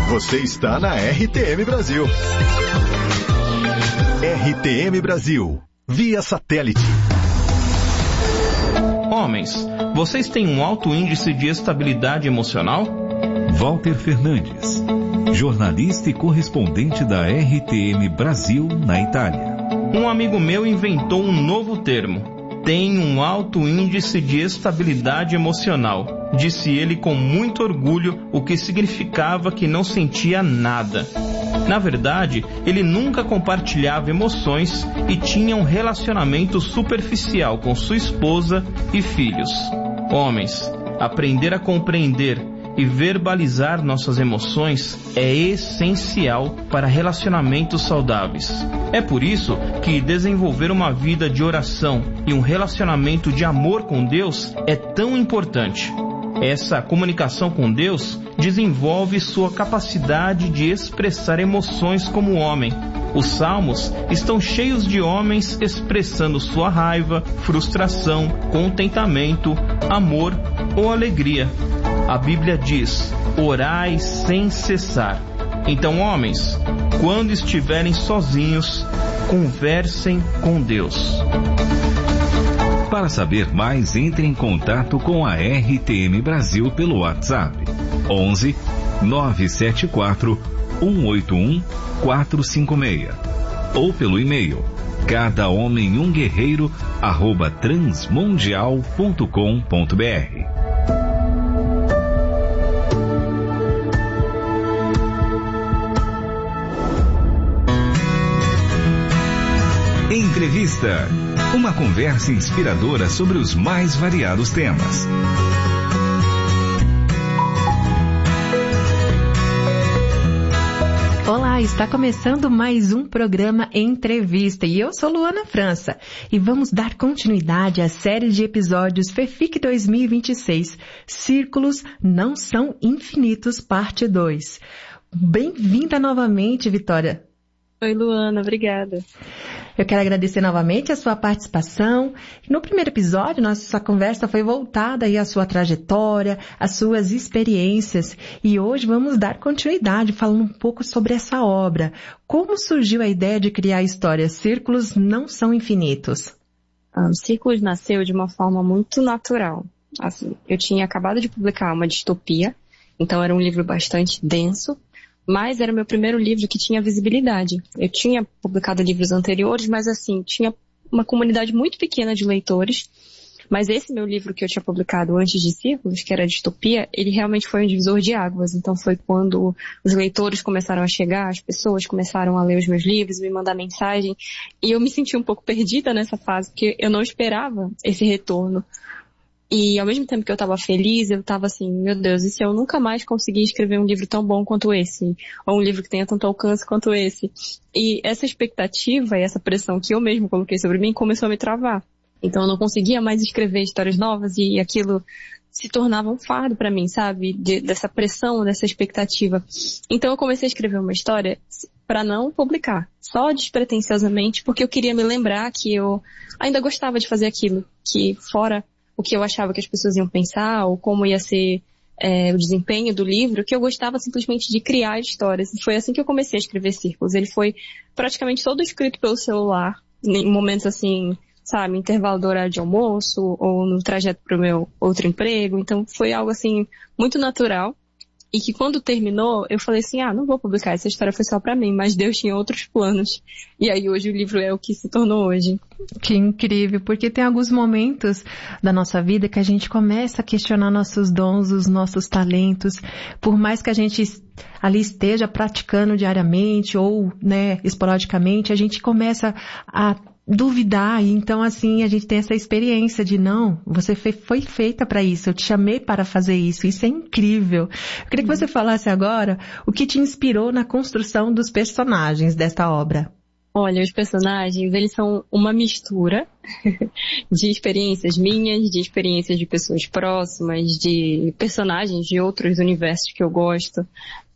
Você está na RTM Brasil. RTM Brasil, via satélite. Homens, vocês têm um alto índice de estabilidade emocional? Walter Fernandes, jornalista e correspondente da RTM Brasil na Itália. Um amigo meu inventou um novo termo. Tem um alto índice de estabilidade emocional, disse ele com muito orgulho, o que significava que não sentia nada. Na verdade, ele nunca compartilhava emoções e tinha um relacionamento superficial com sua esposa e filhos. Homens, aprender a compreender e verbalizar nossas emoções é essencial para relacionamentos saudáveis. É por isso que desenvolver uma vida de oração e um relacionamento de amor com Deus é tão importante. Essa comunicação com Deus desenvolve sua capacidade de expressar emoções como homem. Os salmos estão cheios de homens expressando sua raiva, frustração, contentamento, amor ou alegria. A Bíblia diz: orai sem cessar. Então, homens, quando estiverem sozinhos, conversem com Deus. Para saber mais, entre em contato com a RTM Brasil pelo WhatsApp 11 974 181 456 ou pelo e-mail cadahomenumguerreiro@transmundial.com.br. Entrevista. Uma conversa inspiradora sobre os mais variados temas. Olá, está começando mais um programa Entrevista e eu sou Luana França e vamos dar continuidade à série de episódios FEFIC 2026, Círculos Não São Infinitos, parte 2. Bem-vinda novamente, Vitória. Oi, Luana, obrigada. Eu quero agradecer novamente a sua participação. No primeiro episódio, nossa conversa foi voltada aí à sua trajetória, às suas experiências. E hoje vamos dar continuidade falando um pouco sobre essa obra. Como surgiu a ideia de criar a história Círculos Não São Infinitos? Círculos nasceu de uma forma muito natural. Assim, eu tinha acabado de publicar uma distopia, então era um livro bastante denso. Mas era o meu primeiro livro que tinha visibilidade. Eu tinha publicado livros anteriores, mas assim, tinha uma comunidade muito pequena de leitores. Mas esse meu livro que eu tinha publicado antes de Círculos, que era a distopia, ele realmente foi um divisor de águas. Então foi quando os leitores começaram a chegar, as pessoas começaram a ler os meus livros, me mandar mensagem. E eu me senti um pouco perdida nessa fase, porque eu não esperava esse retorno. E ao mesmo tempo que eu estava feliz, eu estava assim, meu Deus, e se eu nunca mais conseguir escrever um livro tão bom quanto esse? Ou um livro que tenha tanto alcance quanto esse? E essa expectativa e essa pressão que eu mesmo coloquei sobre mim começou a me travar. Então eu não conseguia mais escrever histórias novas e aquilo se tornava um fardo para mim, sabe? Dessa pressão, dessa expectativa. Então eu comecei a escrever uma história para não publicar, só despretensiosamente, porque eu queria me lembrar que eu ainda gostava de fazer aquilo, que fora o que eu achava que as pessoas iam pensar, ou como ia ser o desempenho do livro, que eu gostava simplesmente de criar histórias. E foi assim que eu comecei a escrever Círculos. Ele foi praticamente todo escrito pelo celular, em momentos assim, sabe, intervalo do horário de almoço, ou no trajeto para o meu outro emprego. Então foi algo assim, muito natural. E que quando terminou, eu falei assim, não vou publicar, essa história foi só pra mim, mas Deus tinha outros planos. E aí hoje o livro é o que se tornou hoje. Que incrível, porque tem alguns momentos da nossa vida que a gente começa a questionar nossos dons, os nossos talentos. Por mais que a gente ali esteja praticando diariamente ou, esporadicamente, a gente começa a duvidar, e então assim a gente tem essa experiência de não, você foi feita para isso, eu te chamei para fazer isso é incrível. Eu queria que você falasse agora o que te inspirou na construção dos personagens desta obra. Olha, os personagens, eles são uma mistura de experiências minhas, de experiências de pessoas próximas, de personagens de outros universos que eu gosto.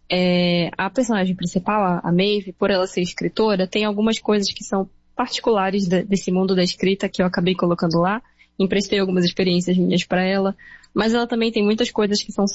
A personagem principal, a Maeve, por ela ser escritora, tem algumas coisas que são particulares desse mundo da escrita que eu acabei colocando lá, emprestei algumas experiências minhas para ela, mas ela também tem muitas coisas que são